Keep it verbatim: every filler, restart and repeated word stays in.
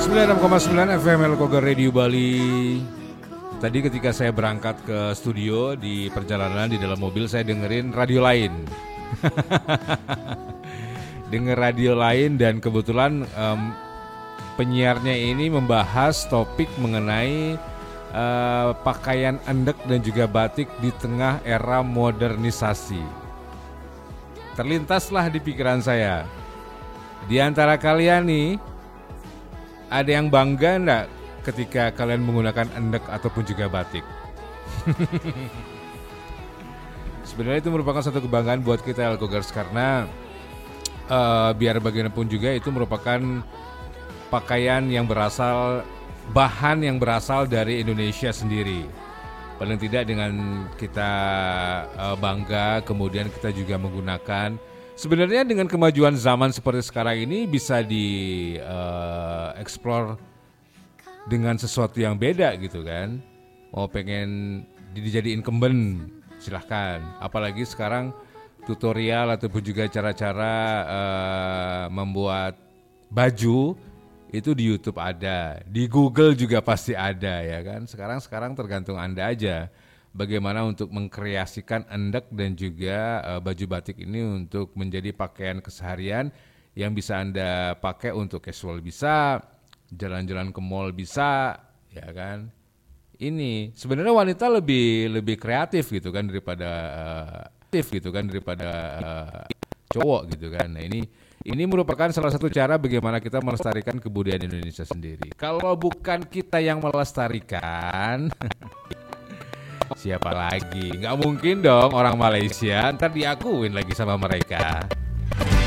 sembilan puluh enam koma sembilan F M Elkogar Radio Bali. Tadi ketika saya berangkat ke studio di perjalanan di dalam mobil saya dengerin radio lain. Denger radio lain dan kebetulan um, penyiarnya ini membahas topik mengenai uh, pakaian endek dan juga batik di tengah era modernisasi. Terlintaslah di pikiran saya. Di antara kalian nih, ada yang bangga enggak ketika kalian menggunakan endek ataupun juga batik? Sebenarnya itu merupakan satu kebanggaan buat kita Elkogers karena uh, biar bagaimanapun juga itu merupakan pakaian yang berasal, bahan yang berasal dari Indonesia sendiri. Paling tidak dengan kita uh, bangga, kemudian kita juga menggunakan. Sebenarnya dengan kemajuan zaman seperti sekarang ini bisa di uh, explore dengan sesuatu yang beda gitu kan. Mau pengen dijadi incumbent silahkan. Apalagi sekarang tutorial ataupun juga cara-cara uh, membuat baju itu di YouTube ada, di Google juga pasti ada ya kan. Sekarang sekarang tergantung Anda aja bagaimana untuk mengkreasikan endek dan juga uh, baju batik ini untuk menjadi pakaian keseharian yang bisa Anda pakai untuk casual bisa, jalan-jalan ke mall bisa, ya kan. Ini sebenarnya wanita lebih lebih kreatif gitu kan daripada uh, aktif gitu kan daripada uh, cowok gitu kan. Nah ini ini merupakan salah satu cara bagaimana kita melestarikan kebudayaan Indonesia sendiri. Kalau bukan kita yang melestarikan, siapa lagi? Nggak mungkin dong orang Malaysia ntar diakuin lagi sama mereka.